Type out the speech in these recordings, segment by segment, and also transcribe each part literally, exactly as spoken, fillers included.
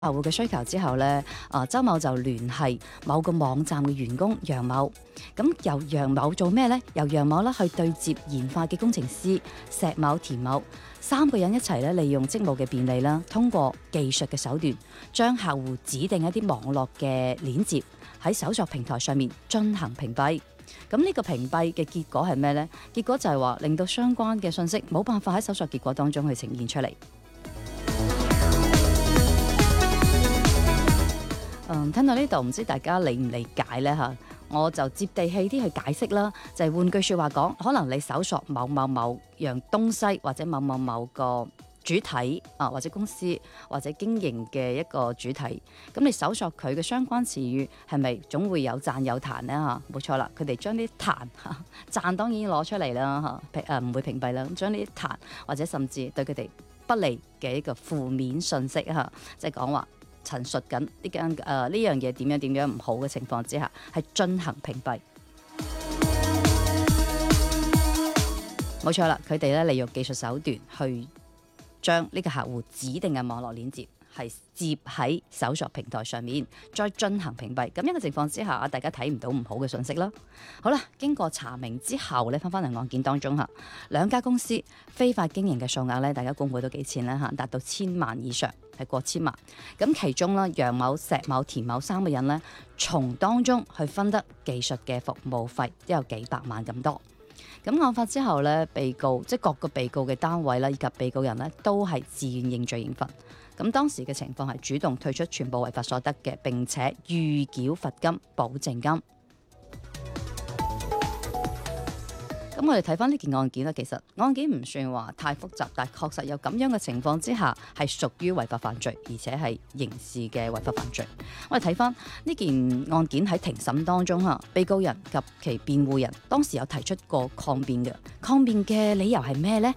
客戶嘅需求之後咧，啊周某就聯繫某個網站嘅員工楊某，咁由楊某做咩咧？由楊某咧去對接研發嘅工程師石某、田某三個人一齊咧，利用職務嘅便利啦，通過技術嘅手段，將客戶指定一啲網絡嘅鏈接喺搜索平台上面進行屏蔽。咁呢個屏蔽嘅結果係咩呢？結果就係話令到相關嘅信息冇辦法喺搜索結果當中去呈現出嚟。嗯，聽到呢度唔知大家理唔理解呢？嚇？我就接地氣啲去解釋啦，就係、是、換句説話講，可能你搜索某某某樣東西或者某某某個主體啊，或者公司或者經營嘅一個主體，咁你搜索佢嘅相關詞語係咪總會有讚有彈呢？嚇，冇錯啦，佢哋將啲彈嚇讚當然攞出嚟啦嚇，誒唔會屏蔽啦，咁將呢啲彈或者甚至對佢哋不利嘅一個負面信息嚇，即係講話陳述緊呢間誒呢樣嘢點樣點樣唔好嘅情況之下，係進行屏蔽。冇錯啦，佢哋咧利用技術手段去將呢個客戶指定嘅網絡鏈接係接喺搜索平台上面，再進行屏蔽。咁樣嘅情況之下，大家睇唔到唔好嘅信息啦。好啦，經過查明之後咧，翻返嚟案件當中嚇，兩家公司非法經營嘅數額咧，大家估唔估到幾錢咧嚇？達到千萬以上，係過千萬。咁其中咧，楊某、石某、田某三個人咧，從當中去分得技術嘅服務費，都有幾百萬咁多。咁案發之後咧，被告即係各個被告嘅單位啦，以及被告人咧，都係自願認罪認罰。咁當時嘅情況係主動退出全部違法所得嘅，並且預繳罰金、保證金。咁我哋睇翻呢件案件咧，其實案件唔算話太複雜，但係確實有咁樣嘅情況之下，係屬於違法犯罪，而且係刑事嘅違法犯罪。我哋睇翻呢件案件喺庭審當中嚇，被告人及其辯護人當時有提出過抗辯嘅，抗辯嘅理由係咩呢？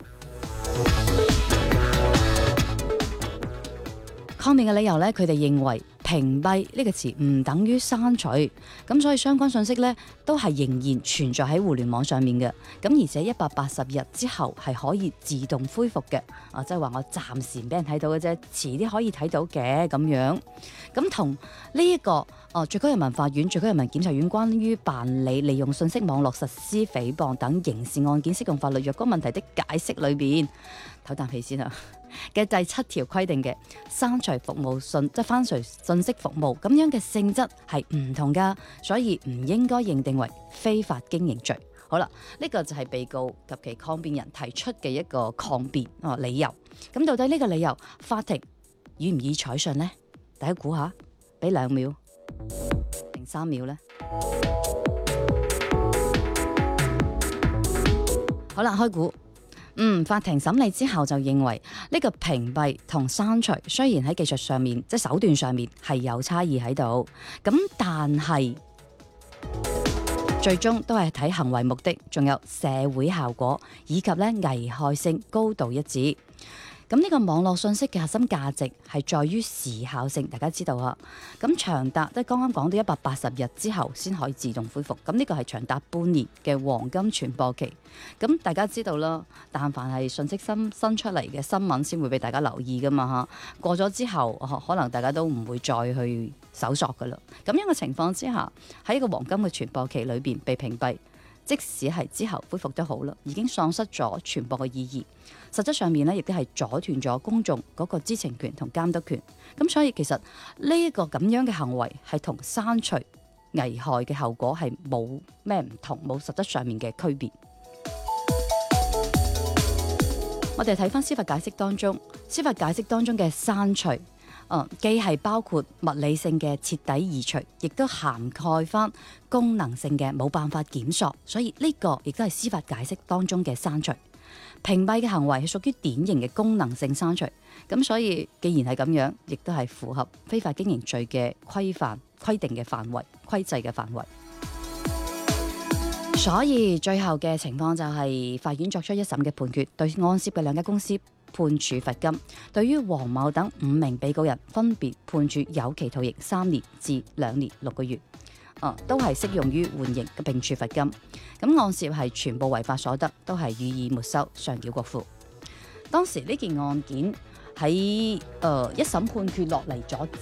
抗辯嘅理由咧，佢哋認為屏蔽呢個詞唔等於刪除，咁所以相關信息咧都係仍然存在喺互聯網上面嘅，咁而且一百八十日之後係可以自動恢復嘅，啊，即係話我暫時唔俾人睇到嘅啫，遲啲可以睇到嘅咁樣。咁同呢一個哦，最高人民法院、最高人民檢察院關於辦理利用信息網絡實施誹謗等刑事案件適用法律若干問題的解釋裏邊，唞啖氣先啊。嘅第七條規定嘅刪除服務信，即係刪除信息服務咁樣嘅性質係唔同噶，所以唔應該認定為非法經營罪。好啦，呢個就係被告及其抗辯人提出嘅一個抗辯哦理由。咁到底呢個理由法庭予唔予採信呢？大家估下，俾兩秒定三秒呢？好啦，開估。嗯，法庭審理之後就認為呢個屏蔽同刪除雖然喺技術上面即係手段上面係有差異喺度，咁但係最終都係睇行為目的，仲有社會效果以及咧危害性高度一致。咁呢個網絡信息嘅核心價值係在於時效性，大家知道啊。咁長達即係剛啱講到一百八十日之後先可以自動恢復，咁呢個係長達半年嘅黃金傳播期。咁大家知道啦，但凡係信息新新出嚟嘅新聞先會俾大家留意噶嘛嚇。過咗之後，可能大家都唔會再去搜索噶啦。咁樣嘅情況之下，喺一個黃金嘅傳播期裏邊被屏蔽，即使係之後恢復得好啦，已經喪失咗傳播嘅意義。實質上面咧，亦都係阻斷咗公眾嗰個知情權同監督權。咁所以其實呢一個咁樣嘅行為係同刪除危害嘅後果係冇咩唔同，冇實質上面嘅區別。我哋睇翻司法解釋當中，司法解釋當中嘅刪除，呃、既係包括物理性嘅徹底移除，亦都涵蓋翻功能性嘅冇辦法檢索。所以呢個亦都係司法解釋當中嘅刪除。屏蔽嘅行為係屬於典型嘅功能性刪除，咁所以既然係咁樣，亦都係符合非法經營罪嘅規範規定嘅範圍、規制嘅範圍。所以最後嘅情況就係法院作出一審嘅判決，對案涉嘅兩家公司判處罰金，對於黃某等五名被告人分別判處有期徒刑三年至兩年六個月。啊、都係適用於緩刑嘅並處罰金。咁案涉係全部違法所得，都係予以沒收，上繳國庫。當時呢件案件喺誒一審判決落嚟咗